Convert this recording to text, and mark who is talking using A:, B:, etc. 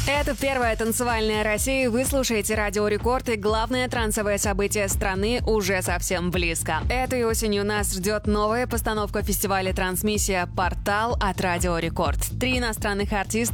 A: Это первая танцевальная Россия. Вы слушаете Радио Рекорд, и главное трансовое событие страны уже совсем близко. Этой осенью нас ждет новая постановка фестиваля «Трансмиссия. Портал» от Радио Рекорд. 3 иностранных артиста